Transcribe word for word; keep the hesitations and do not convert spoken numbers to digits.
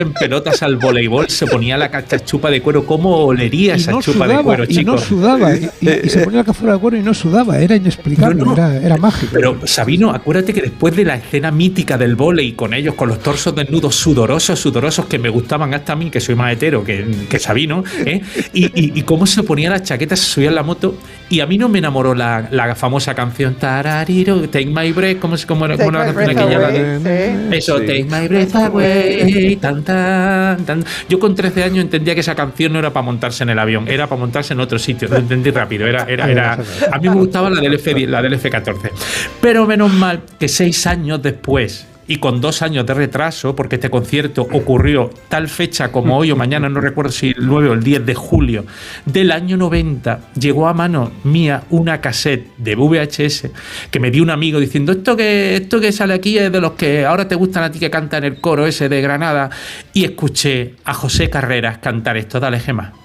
en pelotas al voleibol, se ponía la cachachupa de cuero. ¿Cómo olería esa no chupa sudaba, de cuero, y chicos? no sudaba, y, y, y se ponía la cazuela de cuero y no sudaba, era inexplicable, No, no. Era, era mágico. Pero, Sabino, acuérdate que después de la escena mítica del vóley con ellos, con los torsos desnudos sudorosos, sudorosos, que me gustaban hasta a mí, que soy más hetero que, que Sabino, ¿eh? y, y, y cómo se ponía la chaqueta, se subía en la moto, y a mí no me enamoró la, la famosa canción Tarariro, Take My Breath, ¿cómo, cómo, Take cómo era la my canción breath aquella? away, sí. Eso, Sí. Take My Breath Away, tan, tan, tan. Yo con trece años entendía que esa canción no era para montarse en el avión, era para montarse en otro sitio. Lo entendí rápido. Era, era, era. A mí me gustaba la del F, la del F catorce. Pero menos mal que seis años después, y con dos años de retraso, porque este concierto ocurrió tal fecha como hoy o mañana, no recuerdo si el nueve o el diez de julio del año noventa, llegó a mano mía una cassette de V H S que me dio un amigo diciendo: esto que, esto que sale aquí es de los que ahora te gustan a ti, que cantan el coro ese de Granada. Y escuché a José Carreras cantar esto. Dale, Gemma.